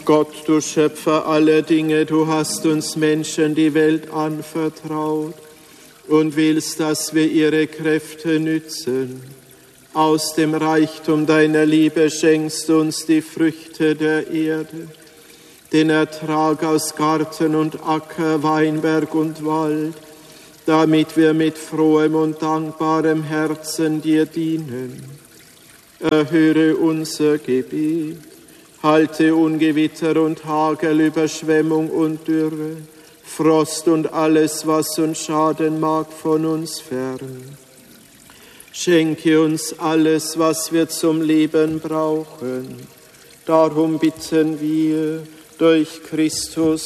Gott, du Schöpfer aller Dinge, du hast uns Menschen die Welt anvertraut und willst, dass wir ihre Kräfte nützen. Aus dem Reichtum deiner Liebe schenkst du uns die Früchte der Erde, den Ertrag aus Garten und Acker, Weinberg und Wald, damit wir mit frohem und dankbarem Herzen dir dienen. Erhöre unser Gebet, halte Ungewitter und Hagel, Überschwemmung und Dürre, Frost und alles, was uns schaden mag, von uns fern. Schenke uns alles, was wir zum Leben brauchen. Darum bitten wir durch Christus,